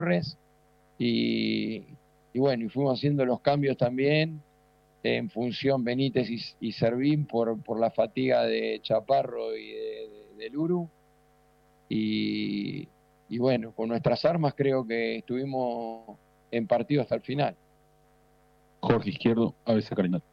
y, y bueno, y fuimos haciendo los cambios también en función Benítez y Servín por la fatiga de Chaparro y de Luru. Y, y bueno, con nuestras armas creo que estuvimos en partido hasta el final. Jorge Izquierdo, ABC Carinal.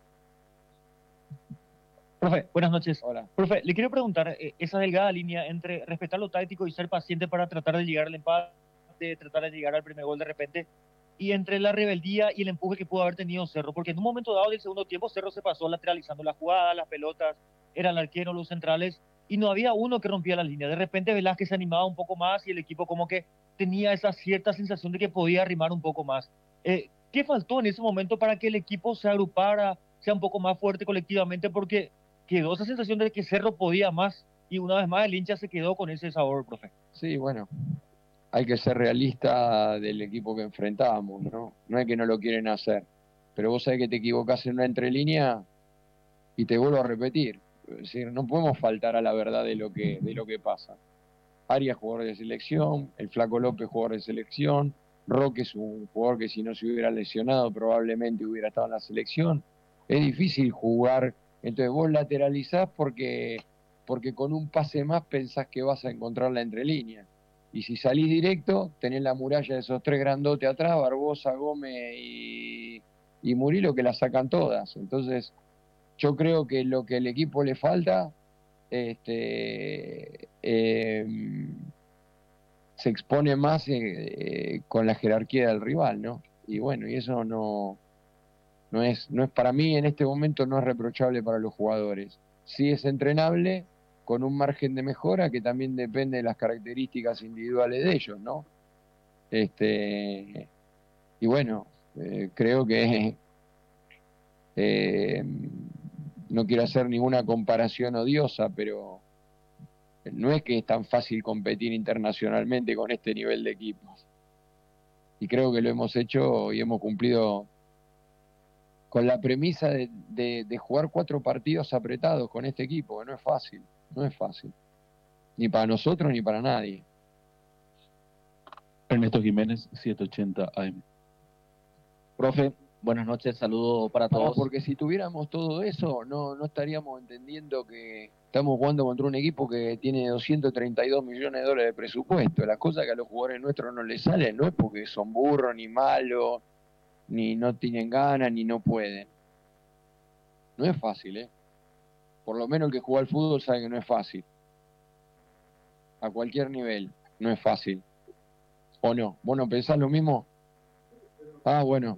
Profe, buenas noches. Hola. Profe, le quiero preguntar, esa delgada línea entre respetar lo táctico y ser paciente para tratar de llegar al empate, tratar de llegar al primer gol de repente, y entre la rebeldía y el empuje que pudo haber tenido Cerro, porque en un momento dado del segundo tiempo Cerro se pasó lateralizando la jugada, las pelotas, era el arquero, los centrales, y no había uno que rompía la línea. De repente Velázquez se animaba un poco más y el equipo como que tenía esa cierta sensación de que podía arrimar un poco más. ¿Qué faltó en ese momento para que el equipo se agrupara, sea un poco más fuerte colectivamente? Porque quedó esa sensación de que Cerro podía más y una vez más el hincha se quedó con ese sabor, profe. Sí, bueno, hay que ser realista del equipo que enfrentábamos, ¿no? No es que no lo quieren hacer, pero vos sabés que te equivocás en una entrelínea y te vuelvo a repetir. Es decir, no podemos faltar a la verdad de lo que pasa. Arias, jugador de selección, el Flaco López, jugador de selección, Roque es un jugador que si no se hubiera lesionado probablemente hubiera estado en la selección. Es difícil jugar, entonces vos lateralizás porque con un pase más pensás que vas a encontrar la entrelínea. Y si salís directo, tenés la muralla de esos tres grandotes atrás, Barbosa, Gómez y Murilo, que la sacan todas. Entonces, yo creo que lo que al equipo le falta se expone más con la jerarquía del rival, ¿no? Y bueno, y eso no es para mí en este momento no es reprochable para los jugadores. Sí es entrenable con un margen de mejora que también depende de las características individuales de ellos, ¿no? Y bueno, creo que no quiero hacer ninguna comparación odiosa, pero no es que es tan fácil competir internacionalmente con este nivel de equipos. Y creo que lo hemos hecho y hemos cumplido con la premisa de jugar 4 partidos apretados con este equipo, que no es fácil, no es fácil. Ni para nosotros ni para nadie. Ernesto Jiménez, 780 AM. Profe, buenas noches, saludo para todos. Porque si tuviéramos todo eso, no estaríamos entendiendo que estamos jugando contra un equipo que tiene 232 millones de dólares de presupuesto. Las cosas que a los jugadores nuestros no les salen no es porque son burros, ni malos, ni no tienen ganas, ni no pueden. No es fácil, ¿eh? Por lo menos el que juega al fútbol sabe que no es fácil. A cualquier nivel, no es fácil. ¿O no? ¿Vos no pensás lo mismo? Ah, bueno.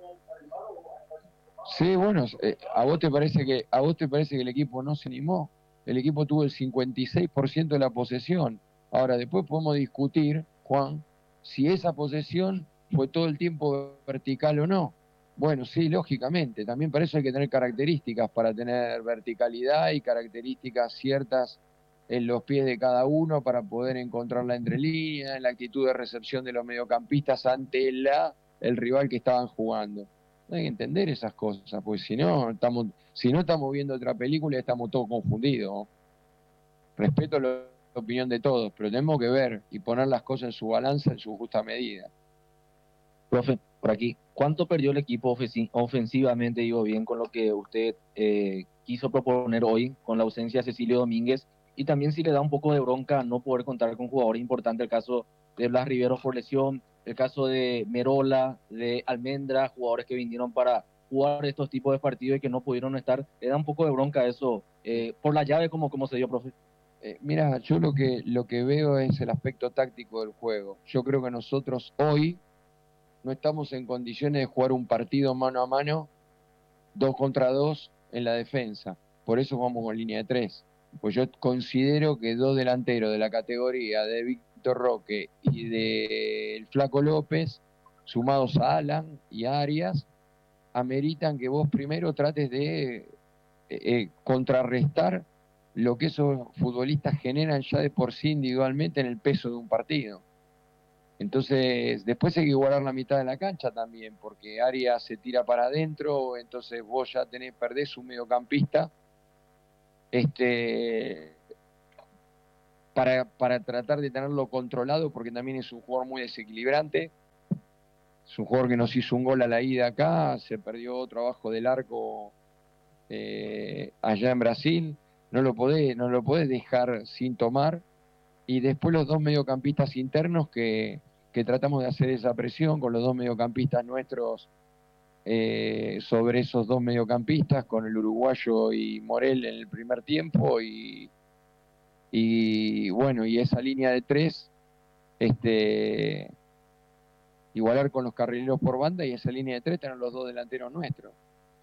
Sí, bueno, ¿a vos te parece que el equipo no se animó? El equipo tuvo el 56% de la posesión. Ahora, después podemos discutir, Juan, si esa posesión fue todo el tiempo vertical o no. Bueno, sí, lógicamente. También para eso hay que tener características, para tener verticalidad y características ciertas en los pies de cada uno para poder encontrar la entrelínea, en la actitud de recepción de los mediocampistas ante el rival que estaban jugando. Hay que entender esas cosas, pues si no estamos viendo otra película y estamos todos confundidos. Respeto la opinión de todos, pero tenemos que ver y poner las cosas en su balanza, en su justa medida. Profe, por aquí, ¿cuánto perdió el equipo ofensivamente, digo bien, con lo que usted quiso proponer hoy, con la ausencia de Cecilio Domínguez? Y también si le da un poco de bronca no poder contar con jugadores importantes, el caso de Blas Riveros por lesión, el caso de Merola, de Almendra, jugadores que vinieron para jugar estos tipos de partidos y que no pudieron estar. ¿Le da un poco de bronca eso por la llave como se dio, profe? Mira, yo lo que veo es el aspecto táctico del juego. Yo creo que nosotros hoy no estamos en condiciones de jugar un partido mano a mano, 2 contra 2 en la defensa. Por eso vamos con línea de 3. Pues yo considero que 2 delanteros de la categoría de Víctor Roque y del Flaco López, sumados a Alan y a Arias, ameritan que vos primero trates de contrarrestar lo que esos futbolistas generan ya de por sí individualmente en el peso de un partido. Entonces, después hay que igualar la mitad de la cancha también, porque Arias se tira para adentro, entonces vos ya perdés un mediocampista para tratar de tenerlo controlado, porque también es un jugador muy desequilibrante. es un jugador que nos hizo un gol a la ida acá, se perdió otro abajo del arco allá en Brasil, no lo podés dejar sin tomar. Y después los dos mediocampistas internos que tratamos de hacer esa presión con los dos mediocampistas nuestros sobre esos dos mediocampistas, con el uruguayo y Morel en el primer tiempo y bueno, y esa línea de tres, igualar con los carrileros por banda y esa línea de tres tener los dos delanteros nuestros.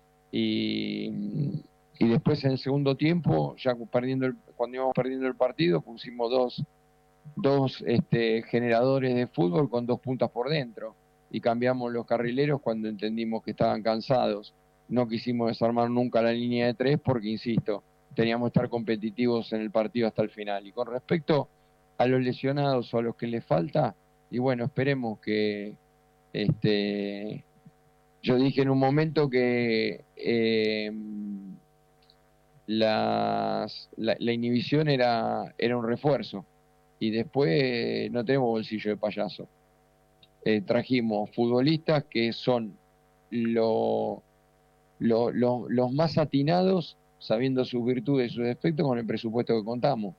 Y después en el segundo tiempo, ya cuando íbamos perdiendo el partido, pusimos dos generadores de fútbol con 2 puntas por dentro y cambiamos los carrileros cuando entendimos que estaban cansados. No quisimos desarmar nunca la línea de tres porque, insisto, teníamos que estar competitivos en el partido hasta el final. Y con respecto a los lesionados o a los que les falta, y bueno, esperemos que yo dije en un momento que la inhibición era un refuerzo y después no tenemos bolsillo de payaso. Trajimos futbolistas que son los más atinados, sabiendo sus virtudes y sus defectos con el presupuesto que contamos.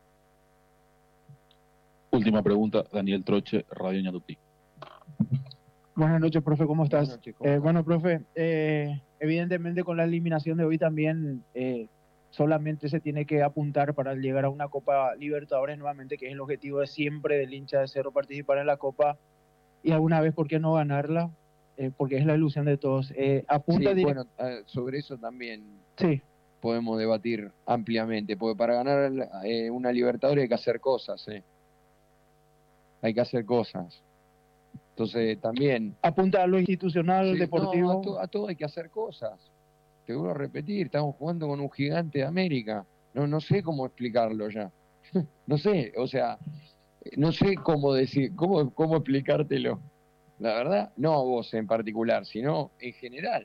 Última pregunta, Daniel Troche, Radio Ñandutí. Buenas noches, profe, ¿cómo estás? Buenas noches, ¿cómo estás? Bueno, profe, evidentemente con la eliminación de hoy también solamente se tiene que apuntar para llegar a una Copa Libertadores nuevamente, que es el objetivo de siempre del hincha de Cerro, participar en la Copa y alguna vez, ¿por qué no ganarla? Porque es la ilusión de todos. Apunta Sí, bueno, sobre eso también sí, podemos debatir ampliamente, porque para ganar una Libertadores hay que hacer cosas, hay que hacer cosas. Entonces también... apunta a lo institucional, Sí, deportivo. no, a todo hay que hacer cosas. Te vuelvo a repetir, estamos jugando con un gigante de América. No sé cómo explicarlo ya. No sé, o sea, no sé cómo decir, cómo explicártelo. La verdad, no a vos en particular, sino en general.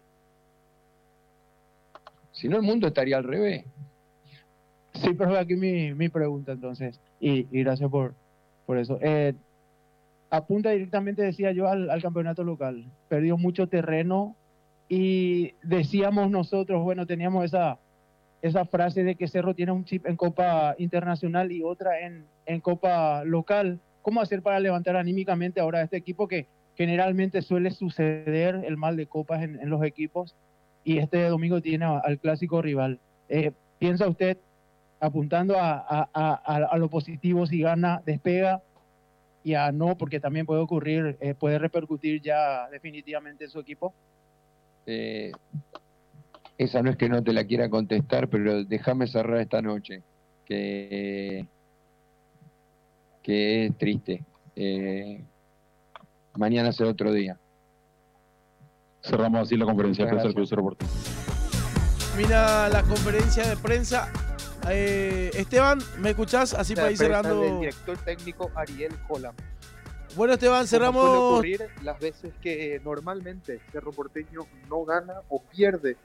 Si no, el mundo estaría al revés. Sí, profe, aquí mi pregunta entonces, y gracias por eso. Apunta directamente, decía yo, al campeonato local. Perdió mucho terreno y decíamos nosotros, bueno, teníamos esa frase de que Cerro tiene un chip en Copa Internacional y otra en Copa Local. ¿Cómo hacer para levantar anímicamente ahora a este equipo que generalmente suele suceder el mal de copas en los equipos y este domingo tiene al clásico rival? ¿Piensa usted, apuntando a lo positivo, si gana, despega? Y a no, porque también puede ocurrir, puede repercutir ya definitivamente en su equipo. Esa no es que no te la quiera contestar, pero déjame cerrar esta noche, que es triste. Mañana será otro día. Cerramos así la conferencia de Muchas prensa del Club Cerro Porteño. Mira la conferencia de prensa. Esteban, ¿me escuchás? Así para ir cerrando. Del director técnico Ariel Holland. Bueno, Esteban, Como suele cerramos. ocurrir las veces que normalmente Cerro Porteño no gana o pierde.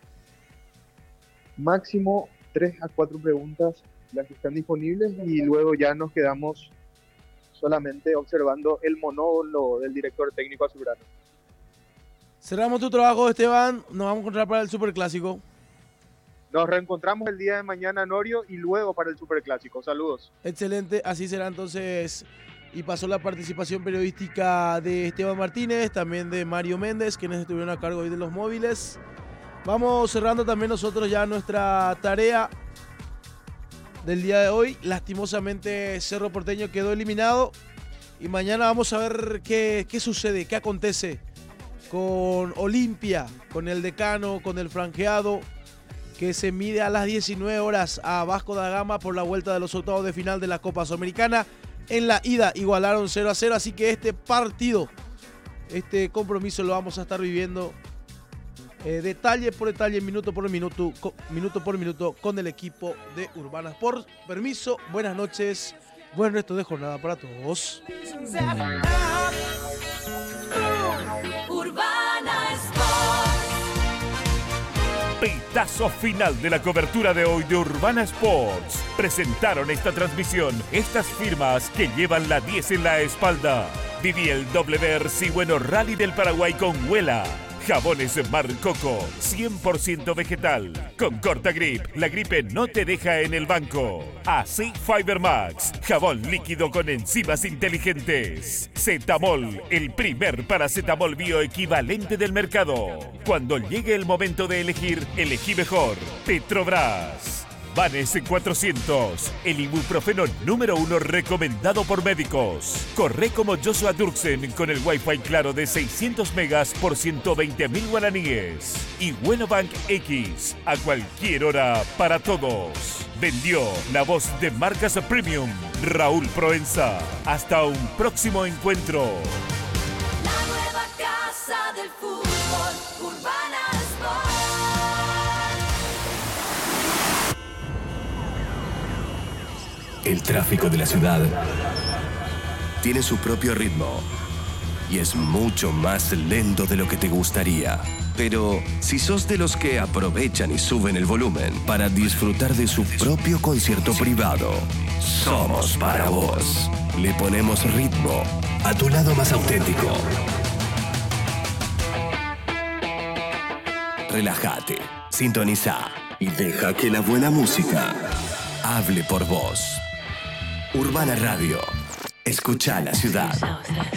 Máximo 3 a 4 preguntas las que están disponibles y luego ya nos quedamos solamente observando el monólogo del director técnico azulgrana. Cerramos tu trabajo, Esteban. Nos vamos a encontrar para el Superclásico. Nos reencontramos el día de mañana, Norio, y luego para el Superclásico. Saludos. Excelente, así será entonces. Y pasó la participación periodística de Esteban Martínez, también de Mario Méndez, quienes estuvieron a cargo hoy de los móviles. Vamos cerrando también nosotros ya nuestra tarea del día de hoy. Lastimosamente Cerro Porteño quedó eliminado y mañana vamos a ver qué sucede, qué acontece con Olimpia, con el Decano, con el franjeado, que se mide a las 19 horas a Vasco da Gama por la vuelta de los octavos de final de la Copa Sudamericana. En la ida igualaron 0-0, así que este partido, este compromiso lo vamos a estar viviendo detalle por detalle, minuto por minuto con el equipo de Urbana Sport. Permiso, buenas noches, buen resto de jornada para todos. Urbana Sport. Pitazo final de la cobertura de hoy de Urbana Sports. Presentaron esta transmisión estas firmas que llevan la 10 en la espalda. Viví el doble Bueno Rally del Paraguay con Huela. Jabones Mar Coco, 100% vegetal. Con Corta Grip, la gripe no te deja en el banco. Así Fiber Max, jabón líquido con enzimas inteligentes. Cetamol, el primer paracetamol bioequivalente del mercado. Cuando llegue el momento de elegir, elegí mejor. Petrobras. Vanes 400, el ibuprofeno número 1 recomendado por médicos. Corre como Joshua Durksen con el Wi-Fi claro de 600 megas por 120.000 guaraníes. Y Wenobank X, a cualquier hora para todos. Vendió la voz de marcas premium, Raúl Proenza. Hasta un próximo encuentro. La nueva casa del fútbol, Urbana Sport. El tráfico de la ciudad tiene su propio ritmo y es mucho más lento de lo que te gustaría. Pero si sos de los que aprovechan y suben el volumen para disfrutar de su propio concierto privado, somos para vos. Le ponemos ritmo a tu lado más auténtico. Relájate, sintoniza y deja que la buena música hable por vos. Urbana Radio. Escucha la ciudad.